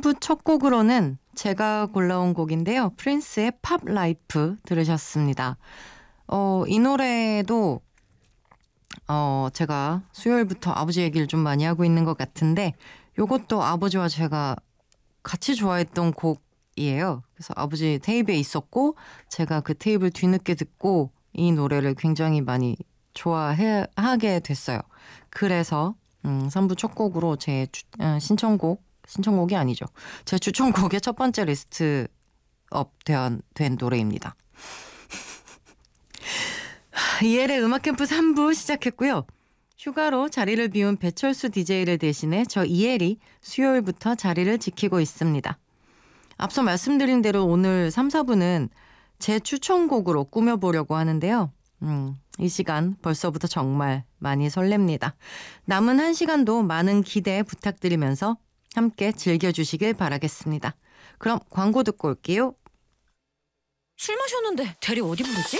3부 첫 곡으로는 제가 골라온 곡인데요. 프린스의 팝 라이프 들으셨습니다. 이 노래도 제가 수요일부터 아버지 얘기를 좀 많이 하고 있는 것 같은데 요것도 아버지와 제가 같이 좋아했던 곡이에요. 그래서 아버지 테이프에 있었고 제가 그 테이프를 뒤늦게 듣고 이 노래를 굉장히 많이 좋아하게 됐어요. 그래서 3부 첫 곡으로 제 신청곡이 아니죠. 제 추천곡의 첫 번째 리스트업 된 노래입니다. 이엘의 음악캠프 3부 시작했고요. 휴가로 자리를 비운 배철수 DJ를 대신해 저 이엘이 수요일부터 자리를 지키고 있습니다. 앞서 말씀드린 대로 오늘 3, 4부는 제 추천곡으로 꾸며보려고 하는데요. 이 시간 벌써부터 정말 많이 설렙니다. 남은 1시간도 많은 기대 부탁드리면서 함께 즐겨주시길 바라겠습니다. 그럼 광고 듣고 올게요. 술 마셨는데 대리 어디 부르지?